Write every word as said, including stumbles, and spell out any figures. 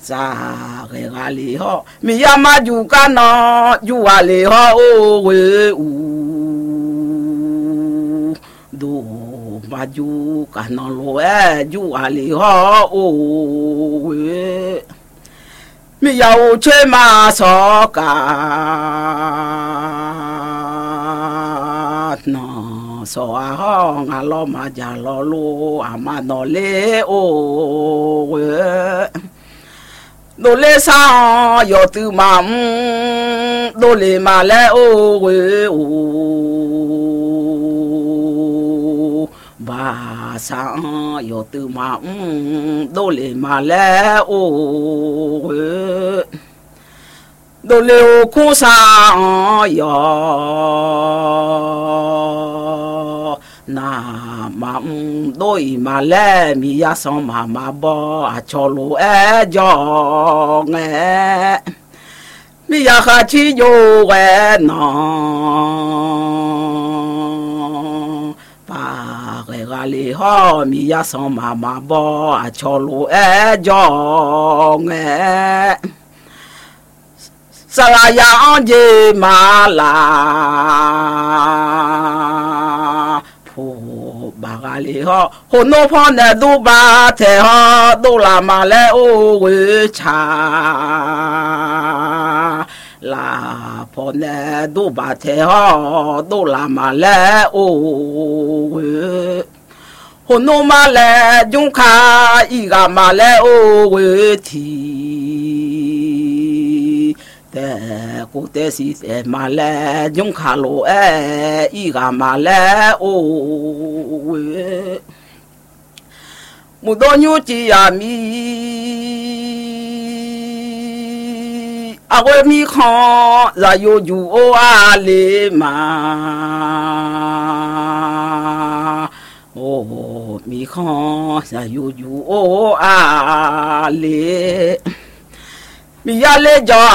sa re ga le ho mi ya ma ju ka no ju wa le ho o we u do ma ju ka no lo e ju wa le ho o we mi ya o che ma so ka no so a ho nga lo ma ja lo lo a ma no le o we đô lê sa yo tu ma đô lê ma lê ô we ô ba sa yo tu ma đô lê ma lê ô we đô lê ô khu sa yo na ma đôi mà lẽ mi ya xong mà mà bỏ à cho lũ e cho nghe mi ya khá chi yo e nó ba cái gà lì ho mi ya xong mà mà bỏ à cho lũ e cho nghe sa la ya on je ma la bà gà lì ho hồn nô phong nè đu ba thề ho đu là mà lẽ ô quê cha là phong nè đu ba thề ho đu là mà lẽ ô quê hồn nô mà lẽ dung kha y gà mà lẽ ô quê thì te cô te si te mà lẽ dung kha lô e y gà mà lẽ ô mu do nyu chi ya mi a we mi kho za yo ju o a le ma o mi kho za yo ju o a le mi ya le jo